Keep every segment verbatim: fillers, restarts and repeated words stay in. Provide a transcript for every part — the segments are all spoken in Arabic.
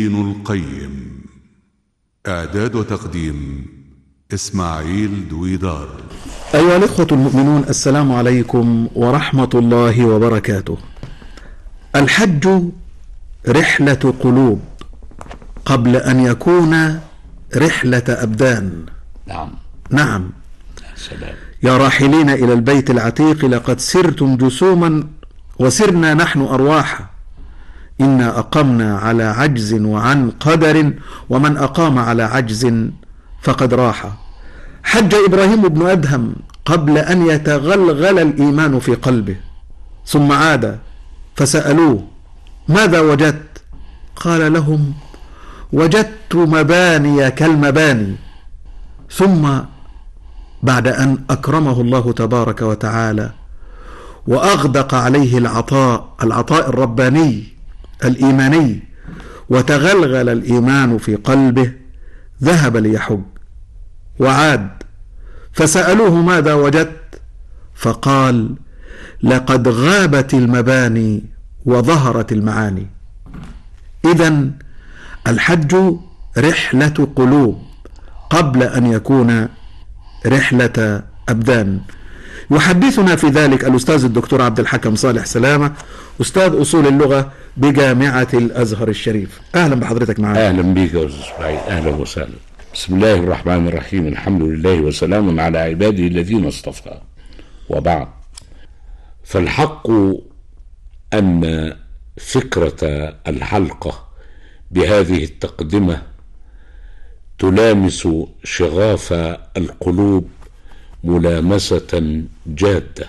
ابن القيم. إعداد وتقديم إسماعيل دويدار. أيها الإخوة المؤمنون، السلام عليكم ورحمة الله وبركاته. الحج رحلة قلوب قبل أن يكون رحلة أبدان. نعم نعم. سلام. يا راحلين إلى البيت العتيق، لقد سرتم جسوما وسرنا نحن أرواحا، إنا أقمنا على عجز وعن قدر، ومن أقام على عجز فقد راح. حج إبراهيم بن أدهم قبل أن يتغلغل الإيمان في قلبه، ثم عاد فسألوه: ماذا وجدت؟ قال لهم: وجدت مباني كالمباني. ثم بعد أن أكرمه الله تبارك وتعالى وأغدق عليه العطاء العطاء الرباني الإيماني، وتغلغل الإيمان في قلبه، ذهب ليحج وعاد فسألوه: ماذا وجدت؟ فقال: لقد غابت المباني وظهرت المعاني. إذن الحج رحلة قلوب قبل أن يكون رحلة أبدان. يحدثنا في ذلك الأستاذ الدكتور عبد الحكم صالح سلامة، أستاذ أصول اللغة بجامعة الأزهر الشريف. أهلا بحضرتك معنا. أهلا بك يا أستاذ إسماعيل، أهلا وسهلا. بسم الله الرحمن الرحيم، الحمد لله وسلام على عباده الذين اصطفى، وبعد. فالحق أن فكرة الحلقة بهذه التقدمة تلامس شغاف القلوب ملامسة جادة.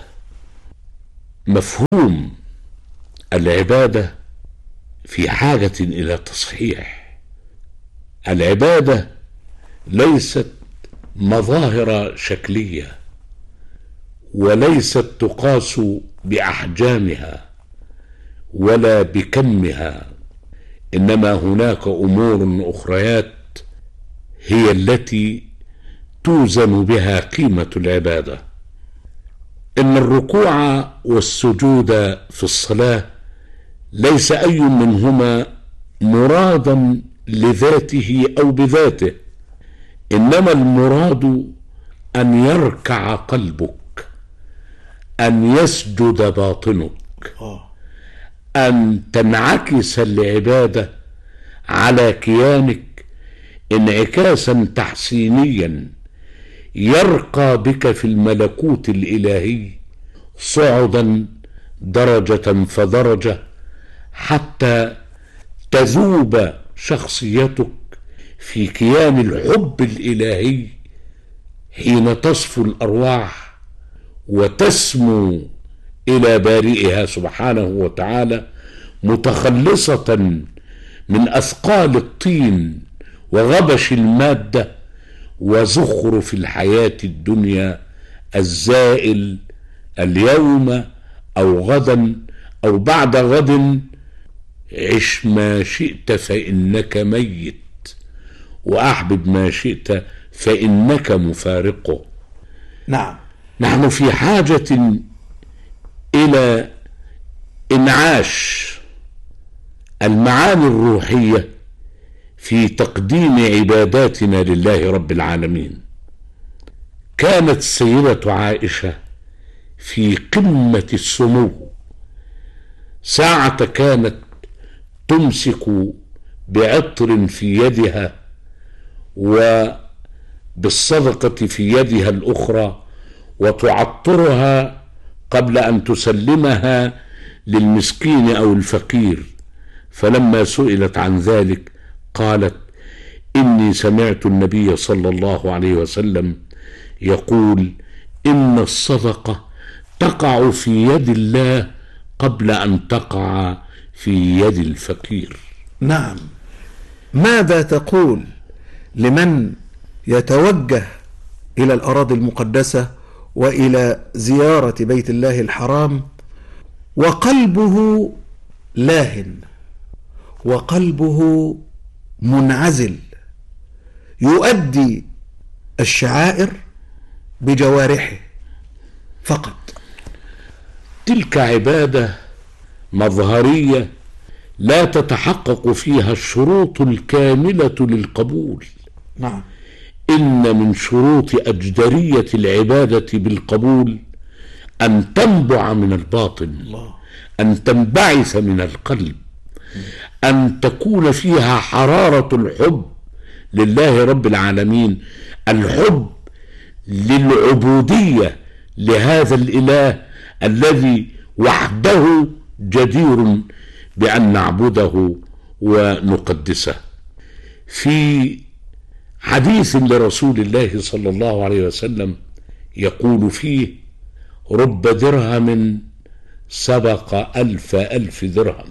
مفهوم العبادة في حاجة إلى تصحيح. العبادة ليست مظاهر شكلية، وليست تقاس بأحجامها ولا بكمها، إنما هناك أمور أخريات هي التي توزن بها قيمة العبادة. إن الركوع والسجود في الصلاة ليس أي منهما مرادا لذاته أو بذاته، إنما المراد أن يركع قلبك، أن يسجد باطنك، أن تنعكس العبادة على كيانك انعكاسا تحسينيا يرقى بك في الملكوت الإلهي صعدا درجة فدرجة، حتى تذوب شخصيتك في كيان الحب الإلهي حين تصفو الأرواح وتسمو إلى بارئها سبحانه وتعالى، متخلصة من أثقال الطين وغبش المادة وزخرف الحياة الدنيا الزائل اليوم أو غدا أو بعد غد. عش ما شئت فإنك ميت، وأحبب ما شئت فإنك مفارقه. نعم. نحن في حاجة إلى إنعاش المعاني الروحية في تقديم عباداتنا لله رب العالمين. كانت السيدة عائشة في قمة السمو، ساعة كانت تمسك بعطر في يدها وبالصدقة في يدها الأخرى وتعطرها قبل أن تسلمها للمسكين أو الفقير، فلما سئلت عن ذلك قالت: إني سمعت النبي صلى الله عليه وسلم يقول: إن الصدقة تقع في يد الله قبل أن تقع في يد الفقير. نعم. ماذا تقول لمن يتوجه إلى الأراضي المقدسة وإلى زيارة بيت الله الحرام وقلبه لاهن وقلبه منعزل، يؤدي الشعائر بجوارحه فقط؟ تلك عبادة مظهرية لا تتحقق فيها الشروط الكاملة للقبول. نعم. إن من شروط أجدرية العبادة بالقبول أن تنبع من الباطن، الله. أن تنبعث من القلب، أن تكون فيها حرارة الحب لله رب العالمين، الحب للعبودية لهذا الإله الذي وحده جدير بأن نعبده ونقدسه. في حديث لرسول الله صلى الله عليه وسلم يقول فيه: رب درهم سبق ألف ألف درهم.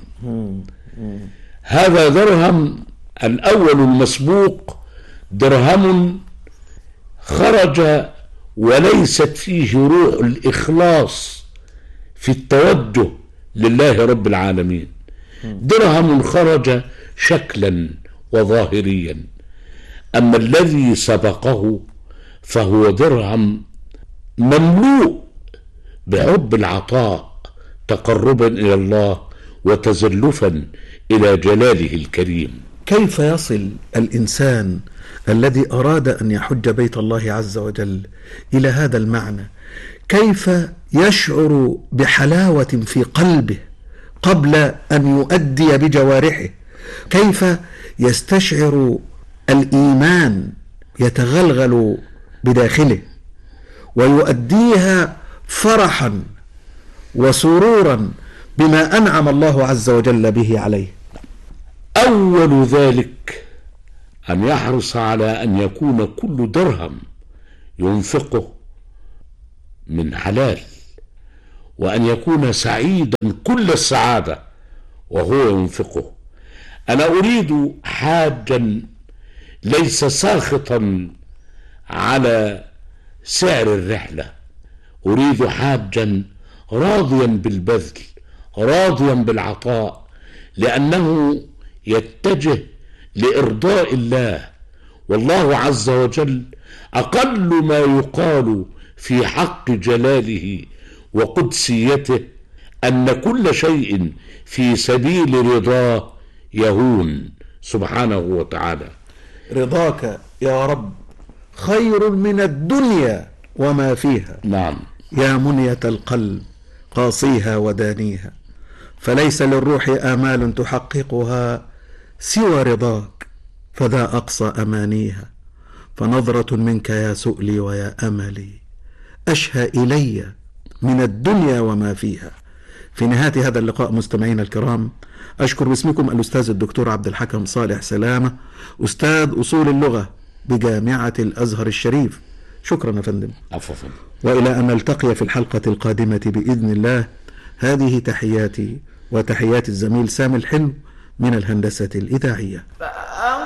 هذا درهم الأول المسبوق درهم خرج وليست فيه روح الإخلاص في التوجه لله رب العالمين، درهم خرج شكلا وظاهريا. أما الذي سبقه فهو درهم مملوء بحب العطاء تقربا إلى الله وتزلفا إلى جلاله الكريم. كيف يصل الإنسان الذي أراد أن يحج بيت الله عز وجل إلى هذا المعنى؟ كيف يشعر بحلاوة في قلبه قبل أن يؤدي بجوارحه؟ كيف يستشعر الإيمان يتغلغل بداخله ويؤديها فرحا وسرورا بما أنعم الله عز وجل به عليه؟ أول ذلك أن يحرص على أن يكون كل درهم ينفقه من حلال، وأن يكون سعيدا كل السعادة وهو ينفقه. أنا أريد حاجا ليس ساخطا على سعر الرحلة، أريد حاجا راضيا بالبذل، راضيا بالعطاء، لأنه يتجه لإرضاء الله. والله عز وجل أقل ما يقال في حق جلاله وقدسيته أن كل شيء في سبيل رضاه يهون سبحانه وتعالى. رضاك يا رب خير من الدنيا وما فيها. نعم. يا منية القلب قاصيها ودانيها، فليس للروح آمال تحققها سوى رضاك، فذا أقصى أمانيها. فنظرة منك يا سؤلي ويا أملي أشهى إلي من الدنيا وما فيها. في نهاية هذا اللقاء مستمعينا الكرام، أشكر باسمكم الأستاذ الدكتور عبد الحكم صالح سلامة، أستاذ أصول اللغة بجامعة الأزهر الشريف. شكرا يا فندم. عفوا. وإلى أن نلتقي في الحلقة القادمة بإذن الله، هذه تحياتي وتحيات الزميل سامي الحلو من الهندسة الإذاعية.